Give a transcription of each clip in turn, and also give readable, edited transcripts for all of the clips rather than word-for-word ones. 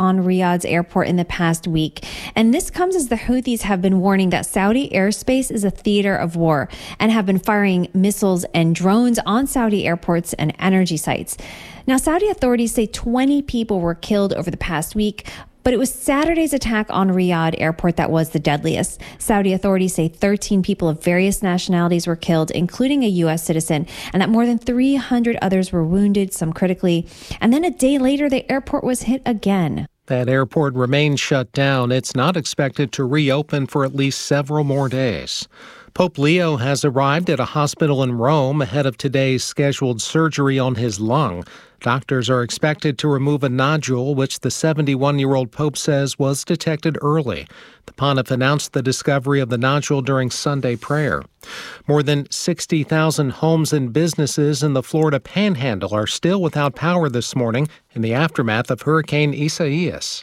on Riyadh's airport in the past week. And this comes as the Houthis have been warning that Saudi airspace is a theater of war and have been firing missiles and drones on Saudi airports and energy sites. Now, Saudi authorities say 20 people were killed over the past week, but it was Saturday's attack on Riyadh airport that was the deadliest. Saudi authorities say 13 people of various nationalities were killed, including a U.S. citizen, and that more than 300 others were wounded, some critically. And then a day later, the airport was hit again. That airport remains shut down. It's not expected to reopen for at least several more days. Pope Leo has arrived at a hospital in Rome ahead of today's scheduled surgery on his lung. Doctors are expected to remove a nodule, which the 71-year-old Pope says was detected early. The pontiff announced the discovery of the nodule during Sunday prayer. More than 60,000 homes and businesses in the Florida Panhandle are still without power this morning in the aftermath of Hurricane Isaias.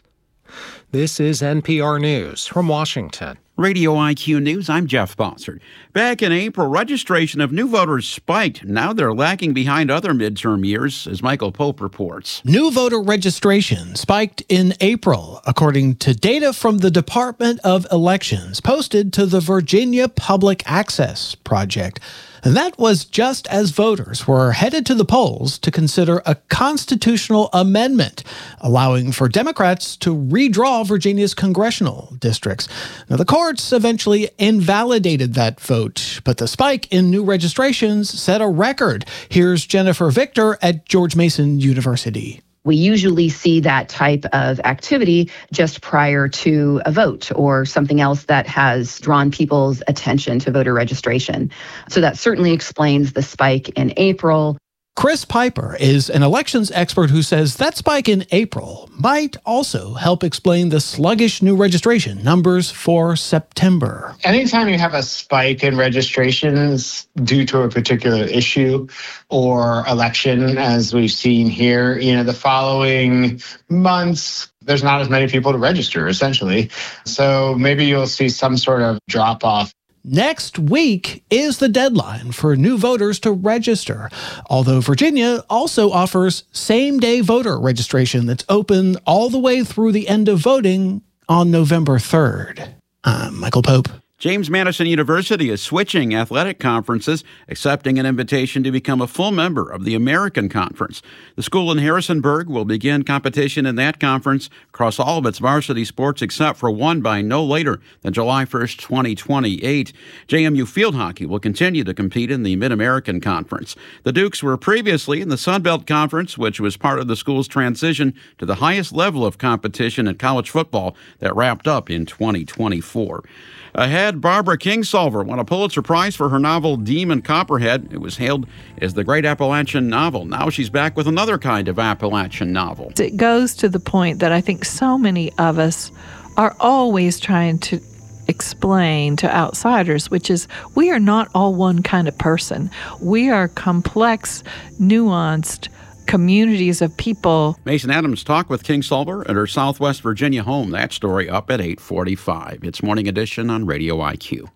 This is NPR News from Washington. Radio IQ News, I'm Jeff Bossert. Back in April, registration of new voters spiked. Now they're lagging behind other midterm years, as Michael Pope reports. New voter registration spiked in April, according to data from the Department of Elections posted to the Virginia Public Access Project. And that was just as voters were headed to the polls to consider a constitutional amendment allowing for Democrats to redraw Virginia's congressional districts. Now, the courts eventually invalidated that vote, but the spike in new registrations set a record. Here's Jennifer Victor at George Mason University. We usually see that type of activity just prior to a vote or something else that has drawn people's attention to voter registration. So that certainly explains the spike in April. Chris Piper is an elections expert who says that spike in April might also help explain the sluggish new registration numbers for September. Anytime you have a spike in registrations due to a particular issue or election, as we've seen here, the following months, there's not as many people to register, essentially. So maybe you'll see some sort of drop off. Next week is the deadline for new voters to register, although Virginia also offers same-day voter registration that's open all the way through the end of voting on November 3rd. I'm Michael Pope. James Madison University is switching athletic conferences, accepting an invitation to become a full member of the American Conference. The school in Harrisonburg will begin competition in that conference across all of its varsity sports except for one by no later than July 1st, 2028. JMU field hockey will continue to compete in the Mid-American Conference. The Dukes were previously in the Sun Belt Conference, which was part of the school's transition to the highest level of competition in college football that wrapped up in 2024. Ahead, Barbara Kingsolver won a Pulitzer Prize for her novel Demon Copperhead. It was hailed as the great Appalachian novel. Now she's back with another kind of Appalachian novel. It goes to the point that I think so many of us are always trying to explain to outsiders, which is we are not all one kind of person. We are complex, nuanced communities of people. Mason Adams talked with Kingsolver at her Southwest Virginia home. That story up at 8:45. It's Morning Edition on Radio IQ.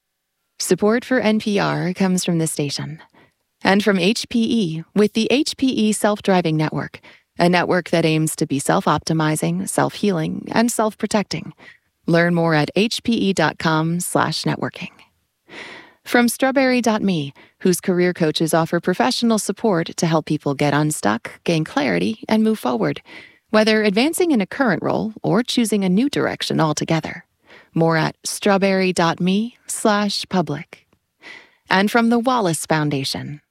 Support for NPR comes from this station and from HPE with the HPE Self-Driving Network, a network that aims to be self-optimizing, self-healing, and self-protecting. Learn more at hpe.com/networking. From Strawberry.me, whose career coaches offer professional support to help people get unstuck, gain clarity, and move forward, whether advancing in a current role or choosing a new direction altogether. More at strawberry.me/public. And from the Wallace Foundation.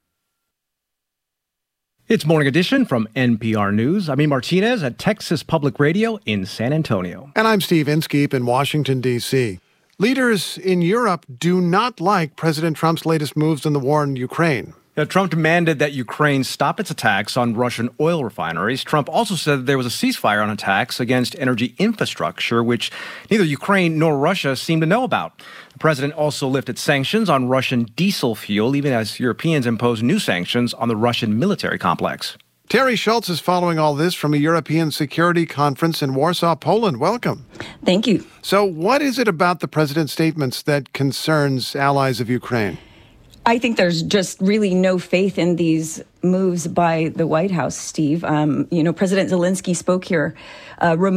It's Morning Edition from NPR News. I'm E. Martinez at Texas Public Radio in San Antonio. And I'm Steve Inskeep in Washington, D.C. Leaders in Europe do not like President Trump's latest moves in the war in Ukraine. Trump demanded that Ukraine stop its attacks on Russian oil refineries. Trump also said that there was a ceasefire on attacks against energy infrastructure, which neither Ukraine nor Russia seem to know about. The president also lifted sanctions on Russian diesel fuel, even as Europeans impose new sanctions on the Russian military complex. Terry Schultz is following all this from a European security conference in Warsaw, Poland. Welcome. Thank you. So what is it about the president's statements that concerns allies of Ukraine? I think there's just really no faith in these moves by the White House, Steve. President Zelensky spoke here